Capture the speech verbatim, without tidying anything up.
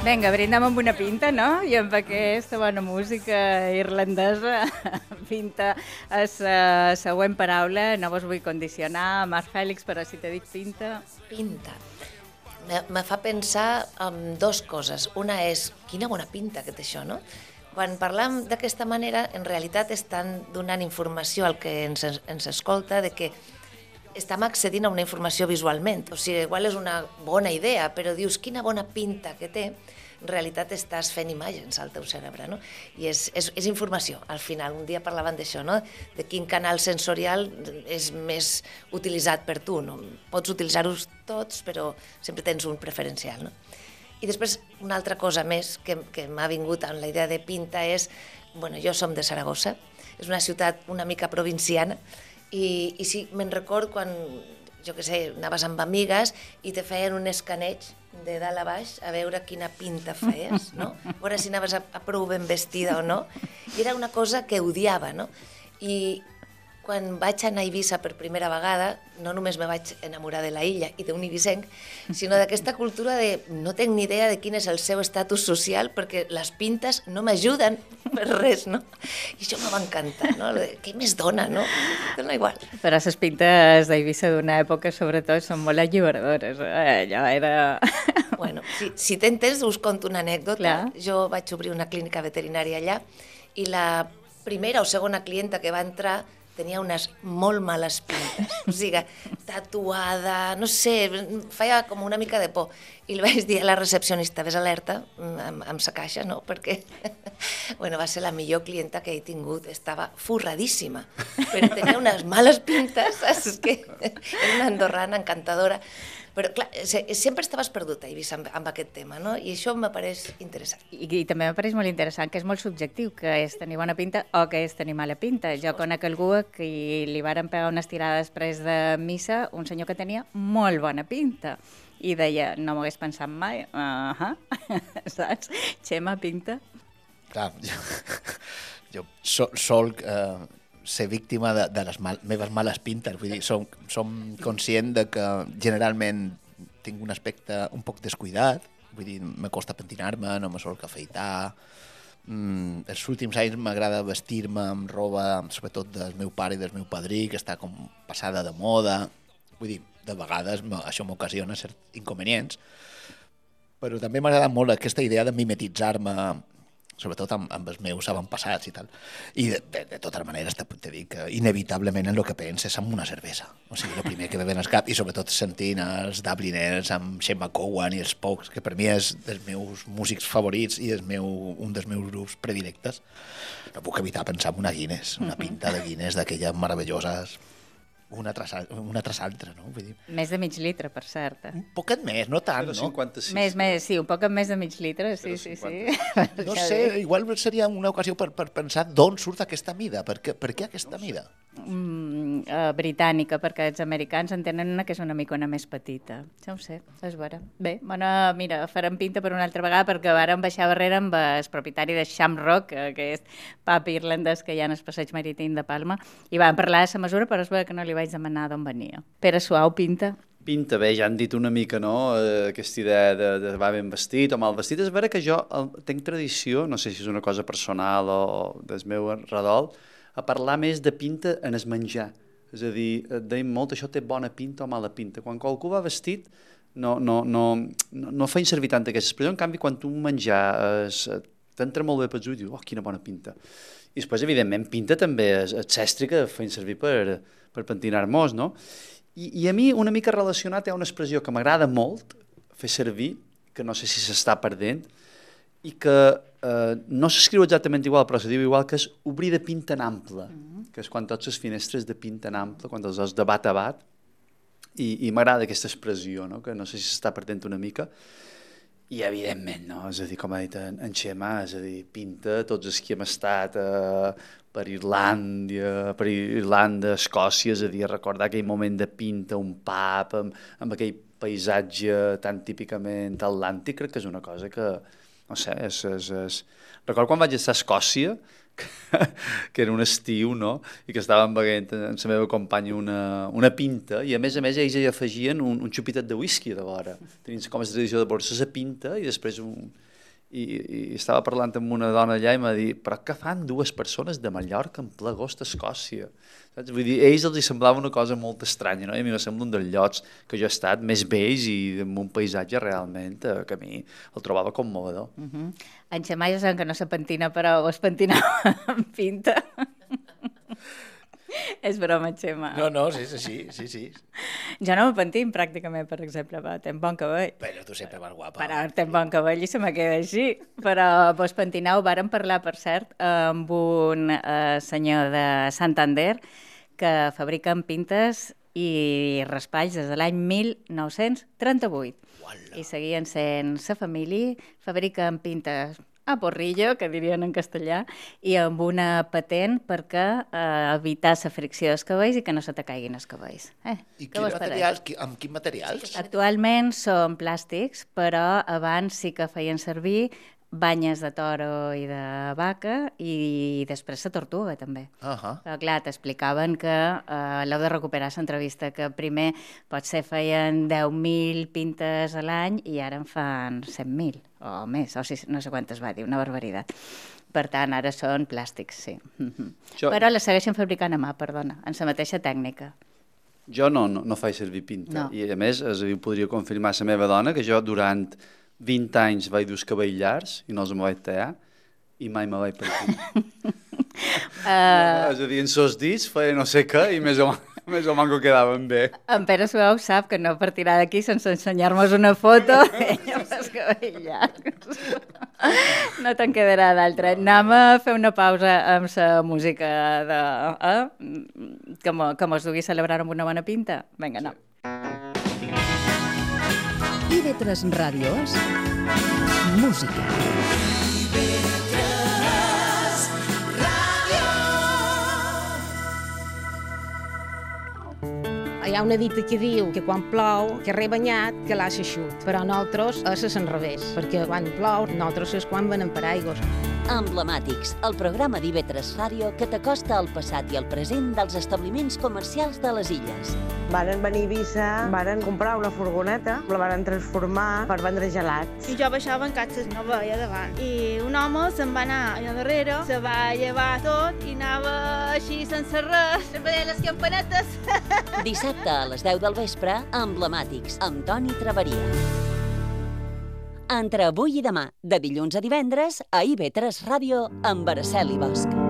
Vinga, brindem amb una pinta, no? I amb aquesta bona música irlandesa, pinta és la següent paraula, no vos vull condicionar, Marc Fèlix, però si te dic pinta... Pinta. Me, me fa pensar en dues coses. Una és, quina bona pinta que té això, no? Quan parlam d'aquesta manera, en realitat estan donant informació al que ens, ens escolta de que estem accedint a una informació visualment. O sigui, igual és una bona idea, però dius, quina bona pinta que té, en realitat estàs fent imatges al teu cerebre, no? I és, és, és informació, al final. Un dia parlaven d'això, no? De quin canal sensorial és més utilitzat per tu, no? Pots utilitzar-los tots, però sempre tens un preferencial, no? I després, una altra cosa més que, que m'ha vingut amb la idea de pinta és, bueno, jo som de Saragossa, és una ciutat una mica provinciana, i, i sí, me'n record quan, jo què sé, anaves amb amigues i te feien un escaneig de dalt a baix a veure quina pinta feies, no? A veure si anaves a, a prou ben vestida o no. I era una cosa que odiava, no? I quan vaig anar a Eivissa per primera vegada, no només me vaig enamorar de la illa i d'un eivissenc, sinó d'aquesta cultura de no tinc ni idea de quin és el seu estatus social perquè les pintes no m'ajuden per res, no? I això me va encantar, no? Què més dona, no? Dona igual. Però les pintes d'Eivissa d'una època, sobretot, són molt alliberadores. Eh? Allò era... Bueno, si, si tens temps, us conto una anècdota. Clar. Jo vaig obrir una clínica veterinària allà i la primera o segona clienta que va entrar tenia unes molt males pintes, o sigui, tatuada, no sé, feia com una mica de por. I li vaig dir a la recepcionista, ves alerta amb, amb sa caixa, no? Perquè, bueno, va ser la millor clienta que he tingut, estava forradíssima, però tenia unes males pintes, saps? Que era una andorrana encantadora. Però, clar, sempre estaves perdut a Eivissa amb, amb aquest tema, no? I això m'apareix interessant. I, I també m'apareix molt interessant, que és molt subjectiu, que és tenir bona pinta o que és tenir mala pinta. Jo conec algú que li varen pegar una estirada després de missa, un senyor que tenia molt bona pinta. I deia, no m'ho hagués pensat mai, uh -huh. Saps? Xema, pinta. Clar, jo, jo sol, sol eh, ser víctima de, de les mal, meves males pintes. Vull dir, som, som conscient de que generalment tinc un aspecte un poc descuidat. Vull dir, me costa pentinar-me, no me sol afeitar. Mm, els últims anys m'agrada vestir-me amb roba, sobretot del meu pare i del meu padrí, que està com passada de moda. Vull dir, de vegades això m'ocasiona certs inconvenients. Però també m'agrada molt aquesta idea de mimetitzar-me, sobretot amb, amb els meus avantpassats i tal. I de, de, de totes maneres te dic que inevitablement en el que penses és amb una cervesa. O sigui, el primer que me ven al cap, i sobretot sentint els Dubliners amb Shane McGowan i els Pogues, que per mi és dels meus músics favorits i és meu, un dels meus grups predilectes, no puc evitar pensar en una Guinness, una pinta de Guinness d'aquelles meravelloses, una tras, una tras altra, no? Vull dir... Més de mig litre, per cert. Un poquet més, no tant, no? cinquanta-sis. Més, més, sí, un poc més de mig litre, sí, sí, sí. No sé, igual seria una ocasió per, per pensar d'on surt aquesta mida, per què, per què aquesta mida? Mm, uh, britànica, perquè els americans en tenen una que és una micona més petita. Ja ho sé, és vera. Bé, bueno, mira, farem pinta per una altra vegada perquè vàrem baixar barrera amb el propietari de Shamrock, que és pub irlandès que hi ha en el passeig marítim de Palma, i vam parlar de la mesura, però és vera que no li vaig demanar d'on venia. Pere Suau, pinta? Pinta, bé, ja han dit una mica, no?, eh, aquesta idea de, de va ben vestit o mal vestit. És vera que jo el, tinc tradició, no sé si és una cosa personal o del meu redol, a parlar més de pinta en es menjar. És a dir, et deim molt, això té bona pinta o mala pinta. Quan qualcú va vestit, no, no, no, no, no feien servir tant aquesta expressió. En canvi, quan tu menjar t'entra molt bé per ulls i dius, oh, quina bona pinta. I després, evidentment, pinta també és, és cestri que feien servir per, per pentinar-nos, no? I, I a mi, una mica relacionat, hi ha una expressió que m'agrada molt fer servir, que no sé si s'està perdent, i que eh, no s'escriu exactament igual, però se diu igual, que és obrir de pinta en ample, mm-hmm. que és quan tots les finestres de pinta en ample, quan els has de bat a bat, i, i m'agrada aquesta expressió, no? Que no sé si s'està perdent una mica, i evidentment, no? És a dir, com ha dit en, en Xema, és a dir, pinta tots els que hem estat eh, per Irlàndia, per Irlanda, Escòcia, és a dir, recordar aquell moment de pinta, un pub, amb, amb aquell paisatge tan típicament atlàntic, crec que és una cosa que, no sé, és... és, és... Recordo quan vaig estar a Escòcia, que, que era un estiu, no?, i que estàvem beguent amb la meva companya una, una pinta, i a més a més ells hi afegien un, un xupitet de whisky de vora. Tenien com a tradició de borsa la pinta i després un... i, i estava parlant amb una dona allà i m'ha dit, però què fan dues persones de Mallorca en ple agost a Escòcia? Saps? Vull dir, a ells els hi semblava una cosa molt estranya, no? I a mi me sembla un dels llocs que jo he estat més bells i amb un paisatge realment eh, que a mi el trobava commovedor. Uh -huh. En Xamà ja sabem que no se pentina, però es pentinava amb pinta. És broma, Xema. No, no, sí, sí, sí, sí. Jo no me pentim, pràcticament, per exemple, però tenc bon cabell. Però tu sempre vas guapa. Però tenc bon cabell i se me queda així. Però vos pentinau, vàrem parlar, per cert, amb un eh, senyor de Santander que fabrica pintes i raspalls des de l'any mil nou-cents trenta-vuit. Uala. I seguien sent sa família, fabriquen pintes a porrillo, que dirien en castellà, i amb una patent perquè eh, evitar la fricció dels cabells i que no se te caiguin els cabells. Eh, I quins materials, amb quins materials? Actualment són plàstics, però abans sí que feien servir banyes de toro i de vaca i després la tortuga, també. Uh -huh. Però, clar, t'explicaven que eh, l'heu de recuperar l'entrevista, que primer potser feien deu mil pintes a l'any i ara en fan cent mil o més, o sis, no sé quantes va dir, una barbaritat. Per tant, ara són plàstics, sí. Jo... Però les segueixen fabricant a mà, perdona, en la mateixa tècnica. Jo no, no, no faig servir pinta. No. I, a més, es podria confirmar la meva dona que jo durant vint anys vaig dur els cabells llargs i no els me vaig tallar i mai me vaig pentir. uh... És a dir, en sos dits feia no sé què i més o, més o manco quedaven bé. En Pere Suau sap que no partirà d'aquí sense ensenyar-nos una foto d'ella amb els cabells llargs. No te'n quedarà d'altra. Anem a fer una pausa amb la música de... Eh? Que, mo, que mos dugui celebrar amb una bona pinta. Vinga, no. I ve tres ràdios, música. I ve tres ràdio. Hi ha una dita que diu que quan plou, que rebanyat, que l'ha eixut. Però nosaltres és al revés, perquè quan plou, nosaltres és quan venem paraigües. Emblemàtics, el programa d'I ve tres Ràdio que t'acosta al passat i al present dels establiments comercials de les illes. Varen venir a Eivissa, varen comprar una furgoneta, la varen transformar per vendre gelats. I jo baixava en catxes, no veia davant. I un home se'n va anar allà darrere, se va llevar tot i anava així sense res, veient les campanetes. Dissabte a les deu del vespre, Emblemàtics, amb Toni Traveria. Entre avui i demà, de dilluns a divendres, a I ve tres Ràdio, amb Araceli Bosch.